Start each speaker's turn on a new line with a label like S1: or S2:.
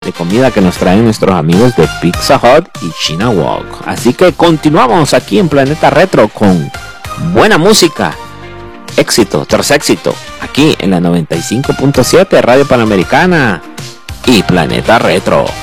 S1: de comida que nos traen nuestros amigos de Pizza Hut y China Walk. Así que continuamos aquí en Planeta Retro con buena música, éxito tras éxito, aquí en la 95.7 Radio Panamericana y Planeta Retro.